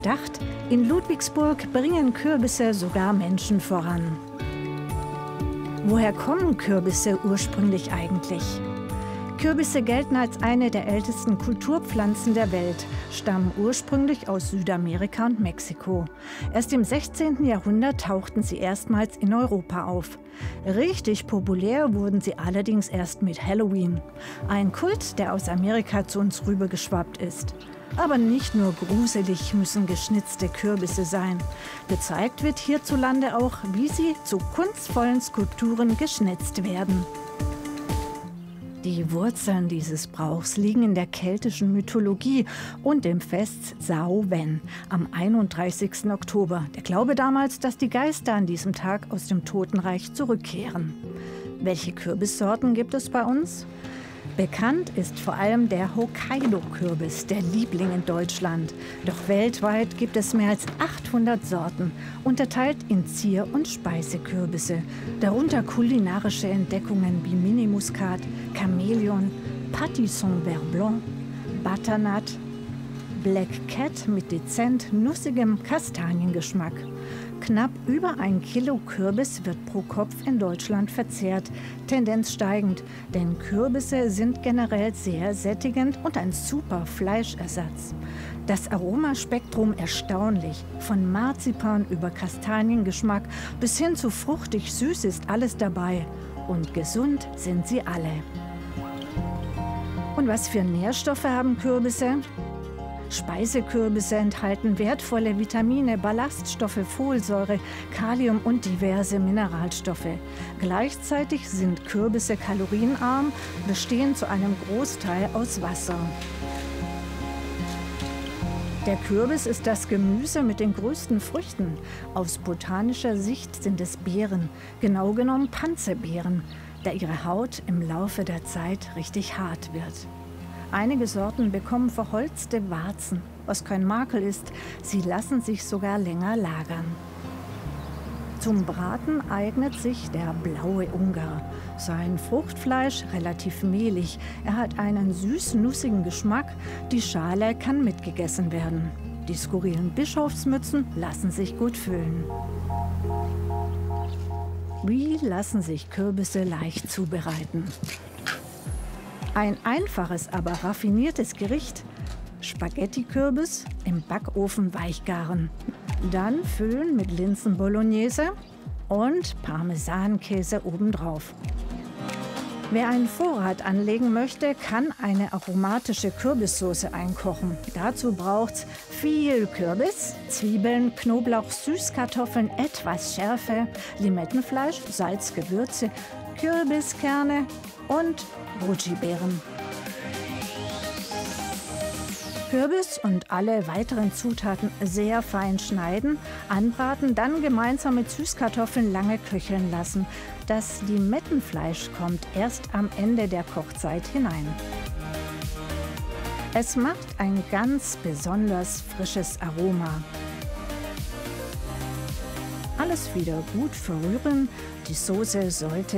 Dacht, in Ludwigsburg bringen Kürbisse sogar Menschen voran. Woher kommen Kürbisse ursprünglich eigentlich? Kürbisse gelten als eine der ältesten Kulturpflanzen der Welt, stammen ursprünglich aus Südamerika und Mexiko. Erst im 16. Jahrhundert tauchten sie erstmals in Europa auf. Richtig populär wurden sie allerdings erst mit Halloween. Ein Kult, der aus Amerika zu uns rübergeschwappt ist. Aber nicht nur gruselig müssen geschnitzte Kürbisse sein. Gezeigt wird hierzulande auch, wie sie zu kunstvollen Skulpturen geschnitzt werden. Die Wurzeln dieses Brauchs liegen in der keltischen Mythologie und im Fest Samhain am 31. Oktober. Der Glaube damals, dass die Geister an diesem Tag aus dem Totenreich zurückkehren. Welche Kürbissorten gibt es bei uns? Bekannt ist vor allem der Hokkaido-Kürbis, der Liebling in Deutschland. Doch weltweit gibt es mehr als 800 Sorten, unterteilt in Zier- und Speisekürbisse. Darunter kulinarische Entdeckungen wie Mini-Muskat, Chamäleon, Pâtisson Vert Blanc, Butternut, Black Cat mit dezent nussigem Kastaniengeschmack. Knapp über 1 Kilo Kürbis wird pro Kopf in Deutschland verzehrt, Tendenz steigend, denn Kürbisse sind generell sehr sättigend und ein super Fleischersatz. Das Aromaspektrum erstaunlich, von Marzipan über Kastaniengeschmack bis hin zu fruchtig süß ist alles dabei und gesund sind sie alle. Und was für Nährstoffe haben Kürbisse? Speisekürbisse enthalten wertvolle Vitamine, Ballaststoffe, Folsäure, Kalium und diverse Mineralstoffe. Gleichzeitig sind Kürbisse kalorienarm, bestehen zu einem Großteil aus Wasser. Der Kürbis ist das Gemüse mit den größten Früchten. Aus botanischer Sicht sind es Beeren, genau genommen Panzerbeeren, da ihre Haut im Laufe der Zeit richtig hart wird. Einige Sorten bekommen verholzte Warzen, was kein Makel ist. Sie lassen sich sogar länger lagern. Zum Braten eignet sich der blaue Ungar. Sein Fruchtfleisch relativ mehlig. Er hat einen süß-nussigen Geschmack. Die Schale kann mitgegessen werden. Die skurrilen Bischofsmützen lassen sich gut füllen. Wie lassen sich Kürbisse leicht zubereiten? Ein einfaches, aber raffiniertes Gericht: Spaghetti-Kürbis im Backofen weichgaren. Dann füllen mit Linsen-Bolognese und Parmesankäse obendrauf. Wer einen Vorrat anlegen möchte, kann eine aromatische Kürbissoße einkochen. Dazu braucht's viel Kürbis, Zwiebeln, Knoblauch, Süßkartoffeln, etwas Schärfe, Limettenfleisch, Salz, Gewürze, Kürbiskerne und Goji-Beeren. Kürbis und alle weiteren Zutaten sehr fein schneiden, anbraten, dann gemeinsam mit Süßkartoffeln lange köcheln lassen. Das Limettenfleisch kommt erst am Ende der Kochzeit hinein. Es macht ein ganz besonders frisches Aroma. Alles wieder gut verrühren. Die Soße sollte